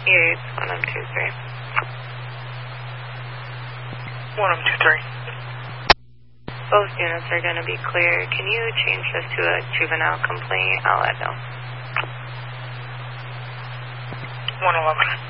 Yes, 1023. 1023. Both units are going to be clear. Can you change this to a juvenile complaint? I'll let know. 111.